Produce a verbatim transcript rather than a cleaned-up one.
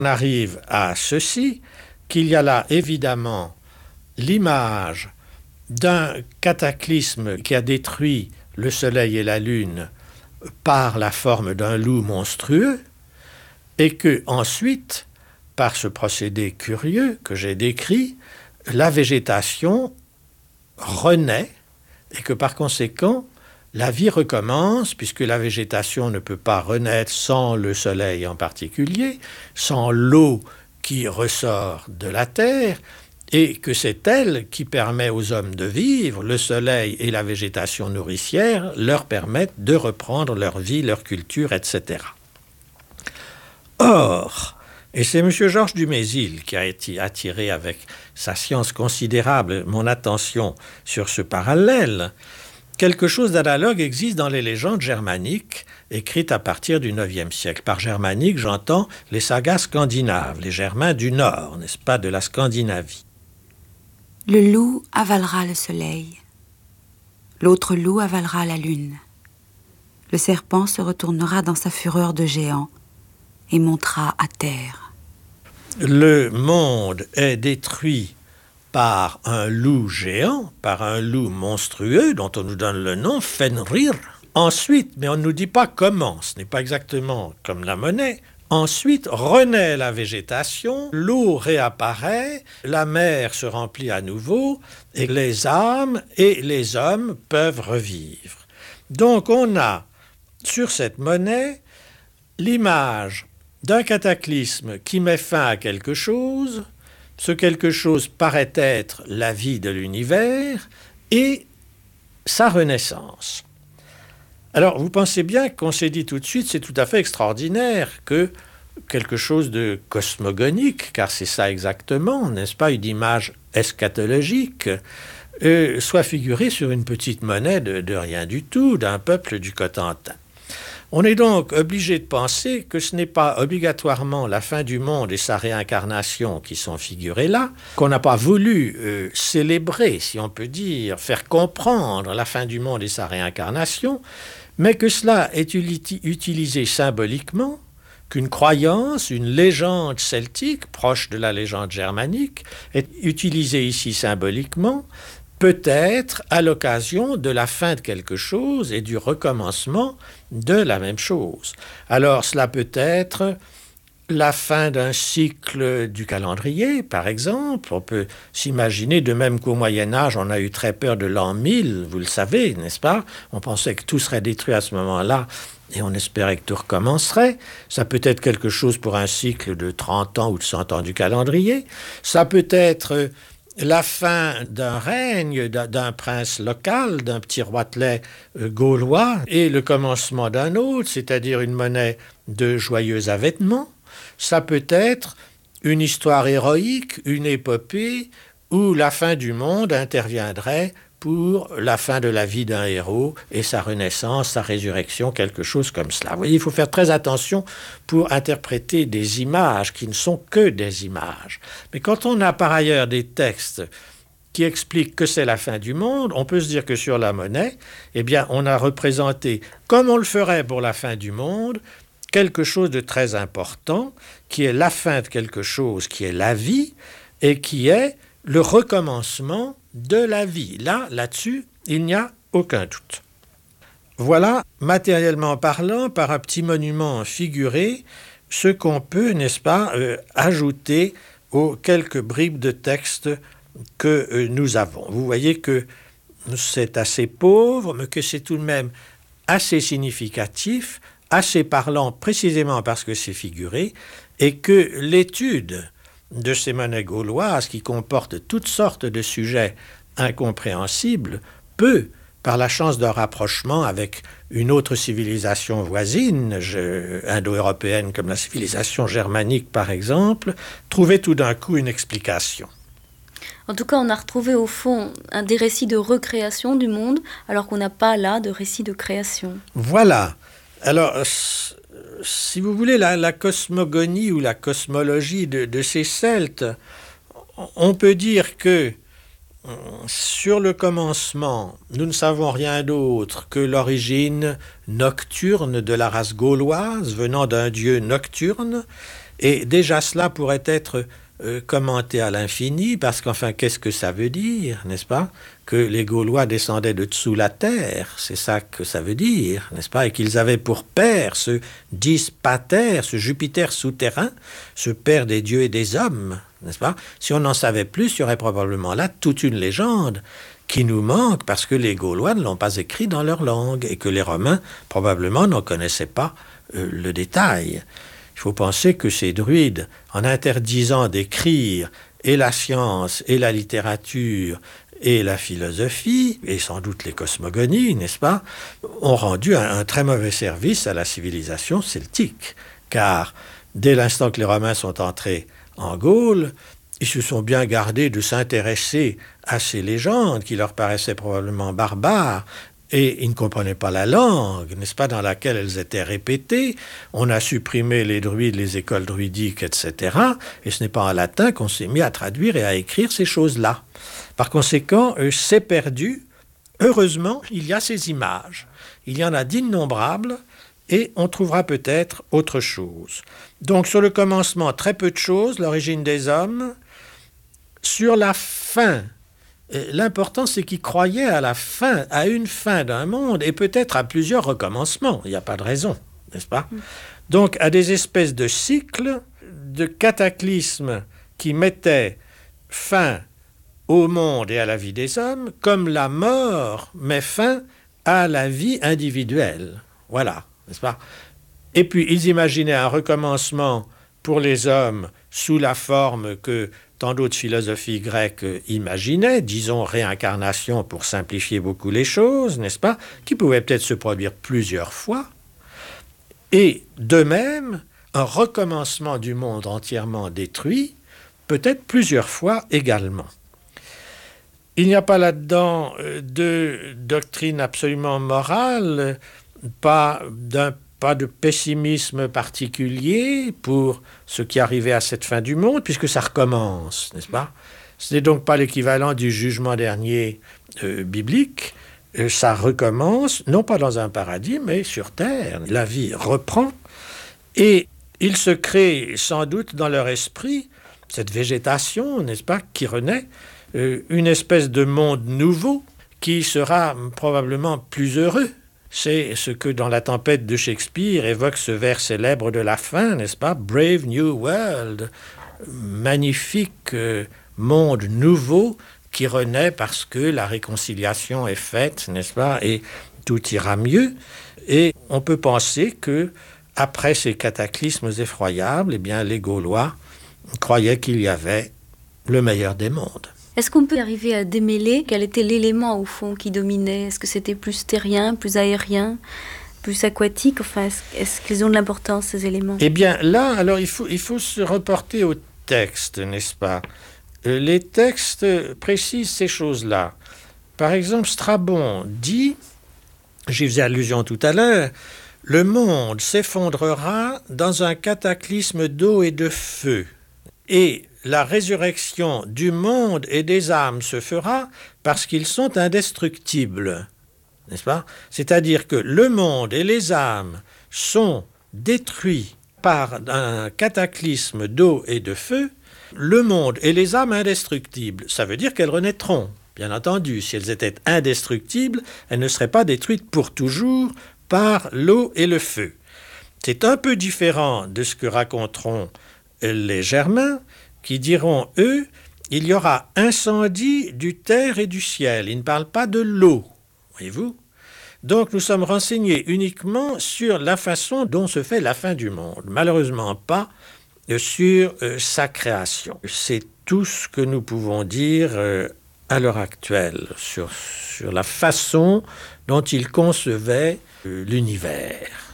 On arrive à ceci, qu'il y a là évidemment l'image d'un cataclysme qui a détruit le soleil et la lune par la forme d'un loup monstrueux, et que ensuite, par ce procédé curieux que j'ai décrit, la végétation renaît et que par conséquent, la vie recommence, puisque la végétation ne peut pas renaître sans le soleil en particulier, sans l'eau qui ressort de la terre, et que c'est elle qui permet aux hommes de vivre. Le soleil et la végétation nourricière leur permettent de reprendre leur vie, leur culture, et cetera. Or, et c'est M. Georges Dumézil qui a été attiré avec sa science considérable mon attention sur ce parallèle, quelque chose d'analogue existe dans les légendes germaniques écrites à partir du neuvième siècle. Par germanique, j'entends les sagas scandinaves, les Germains du Nord, n'est-ce pas, de la Scandinavie. Le loup avalera le soleil. L'autre loup avalera la lune. Le serpent se retournera dans sa fureur de géant et montera à terre. Le monde est détruit par un loup géant, par un loup monstrueux dont on nous donne le nom, Fenrir. Ensuite, mais on ne nous dit pas comment, ce n'est pas exactement comme la monnaie. Ensuite, renaît la végétation, l'eau réapparaît, la mer se remplit à nouveau, et les âmes et les hommes peuvent revivre. Donc on a, sur cette monnaie, l'image d'un cataclysme qui met fin à quelque chose. Ce quelque chose paraît être la vie de l'univers et sa renaissance. Alors, vous pensez bien qu'on s'est dit tout de suite, c'est tout à fait extraordinaire que quelque chose de cosmogonique, car c'est ça exactement, n'est-ce pas, une image eschatologique, euh, soit figurée sur une petite monnaie de, de rien du tout, d'un peuple du Cotentin. On est donc obligé de penser que ce n'est pas obligatoirement la fin du monde et sa réincarnation qui sont figurées là, qu'on n'a pas voulu euh, célébrer, si on peut dire, faire comprendre la fin du monde et sa réincarnation, mais que cela est utilisé symboliquement, qu'une croyance, une légende celtique, proche de la légende germanique, est utilisée ici symboliquement, peut-être à l'occasion de la fin de quelque chose et du recommencement de la même chose. Alors cela peut être la fin d'un cycle du calendrier, par exemple. On peut s'imaginer, de même qu'au Moyen-Âge, on a eu très peur de l'an mille, vous le savez, n'est-ce pas? On pensait que tout serait détruit à ce moment-là et on espérait que tout recommencerait. Ça peut être quelque chose pour un cycle de trente ans ou de cent ans du calendrier. Ça peut être la fin d'un règne, d'un prince local, d'un petit roitelet gaulois, et le commencement d'un autre, c'est-à-dire une monnaie de joyeux avènement. Ça peut être une histoire héroïque, une épopée, où la fin du monde interviendrait pour la fin de la vie d'un héros et sa renaissance, sa résurrection, quelque chose comme cela. Vous voyez, il faut faire très attention pour interpréter des images qui ne sont que des images. Mais quand on a par ailleurs des textes qui expliquent que c'est la fin du monde, on peut se dire que sur la monnaie, eh bien, on a représenté, comme on le ferait pour la fin du monde, quelque chose de très important, qui est la fin de quelque chose, qui est la vie, et qui est le recommencement de la vie. Là, là-dessus, il n'y a aucun doute. Voilà, matériellement parlant, par un petit monument figuré, ce qu'on peut, n'est-ce pas, euh, ajouter aux quelques bribes de texte que euh, nous avons. Vous voyez que c'est assez pauvre, mais que c'est tout de même assez significatif, assez parlant précisément parce que c'est figuré, et que l'étude de ces monnaies gauloises qui comportent toutes sortes de sujets incompréhensibles peut, par la chance d'un rapprochement avec une autre civilisation voisine, je, indo-européenne comme la civilisation germanique par exemple, trouver tout d'un coup une explication. En tout cas, on a retrouvé au fond un des récits de recréation du monde, alors qu'on n'a pas là de récit de création. Voilà. Alors, si vous voulez, la, la cosmogonie ou la cosmologie de, de ces Celtes, on peut dire que sur le commencement, nous ne savons rien d'autre que l'origine nocturne de la race gauloise, venant d'un dieu nocturne, Et déjà cela pourrait être euh, commenté à l'infini, parce qu'enfin, qu'est-ce que ça veut dire, n'est-ce pas? Que les Gaulois descendaient de dessous la terre, c'est ça que ça veut dire, n'est-ce pas? Et qu'ils avaient pour père ce dis pater, ce Jupiter souterrain, ce père des dieux et des hommes, n'est-ce pas? Si on en savait plus, il y aurait probablement là toute une légende qui nous manque parce que les Gaulois ne l'ont pas écrit dans leur langue et que les Romains probablement n'en connaissaient pas euh, le détail. Il faut penser que ces druides, en interdisant d'écrire et la science et la littérature et la philosophie, et sans doute les cosmogonies, n'est-ce pas, ont rendu un, un très mauvais service à la civilisation celtique. Car dès l'instant que les Romains sont entrés en Gaule, ils se sont bien gardés de s'intéresser à ces légendes qui leur paraissaient probablement barbares, et ils ne comprenaient pas la langue, n'est-ce pas, dans laquelle elles étaient répétées. On a supprimé les druides, les écoles druidiques, et cetera. Et ce n'est pas en latin qu'on s'est mis à traduire et à écrire ces choses-là. Par conséquent, euh, c'est perdu. Heureusement, il y a ces images. Il y en a d'innombrables, et on trouvera peut-être autre chose. Donc, sur le commencement, très peu de choses, l'origine des hommes. Sur la fin, l'important, c'est qu'ils croyaient à la fin, à une fin d'un monde, et peut-être à plusieurs recommencements. Il n'y a pas de raison, n'est-ce pas? Mm. Donc, à des espèces de cycles, de cataclysmes qui mettaient fin au monde et à la vie des hommes, comme la mort met fin à la vie individuelle. Voilà, n'est-ce pas? Et puis, ils imaginaient un recommencement pour les hommes sous la forme que tant d'autres philosophies grecques imaginaient, disons réincarnation pour simplifier beaucoup les choses, n'est-ce pas, qui pouvait peut-être se produire plusieurs fois, et de même, un recommencement du monde entièrement détruit, peut-être plusieurs fois également. Il n'y a pas là-dedans de doctrine absolument morale, pas d'un Pas de pessimisme particulier pour ce qui arrivait à cette fin du monde, puisque ça recommence, n'est-ce pas? Ce n'est donc pas l'équivalent du jugement dernier euh, biblique. Euh, ça recommence, non pas dans un paradis, mais sur terre. La vie reprend et il se crée sans doute dans leur esprit cette végétation, n'est-ce pas, qui renaît, euh, une espèce de monde nouveau qui sera probablement plus heureux. C'est ce que, dans La Tempête de Shakespeare, évoque ce vers célèbre de la fin, n'est-ce pas? « Brave New World », magnifique euh, monde nouveau qui renaît parce que la réconciliation est faite, n'est-ce pas? Et tout ira mieux. Et on peut penser que, après ces cataclysmes effroyables, eh bien, les Gaulois croyaient qu'il y avait le meilleur des mondes. Est-ce qu'on peut arriver à démêler quel était l'élément au fond qui dominait? Est-ce que c'était plus terrien, plus aérien, plus aquatique? Enfin, est-ce, est-ce qu'ils ont de l'importance, ces éléments? Eh bien, là, alors, il faut, il faut se reporter aux textes, n'est-ce pas? Euh, les textes précisent ces choses-là. Par exemple, Strabon dit, j'y faisais allusion tout à l'heure, « Le monde s'effondrera dans un cataclysme d'eau et de feu. » Et la résurrection du monde et des âmes se fera parce qu'ils sont indestructibles, n'est-ce pas? C'est-à-dire que le monde et les âmes sont détruits par un cataclysme d'eau et de feu, le monde et les âmes indestructibles. Ça veut dire qu'elles renaîtront, bien entendu. Si elles étaient indestructibles, elles ne seraient pas détruites pour toujours par l'eau et le feu. C'est un peu différent de ce que raconteront les Germains, qui diront, eux, il y aura incendie du terre et du ciel. Ils ne parlent pas de l'eau, voyez-vous? Donc nous sommes renseignés uniquement sur la façon dont se fait la fin du monde, malheureusement pas sur euh, sa création. C'est tout ce que nous pouvons dire euh, à l'heure actuelle sur, sur la façon dont ils concevaient euh, l'univers.